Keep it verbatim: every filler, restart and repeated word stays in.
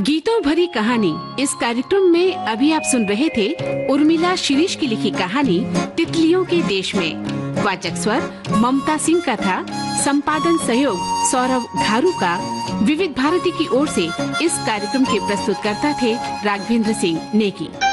गीतों भरी कहानी। इस कार्यक्रम में अभी आप सुन रहे थे उर्मिला शिरीष की लिखी कहानी तितलियों के देश में। वाचक स्वर ममता सिंह का था। संपादन सहयोग सौरभ घारू का। विविध भारती की ओर से इस कार्यक्रम के प्रस्तुतकर्ता थे राघवेंद्र सिंह नेगी।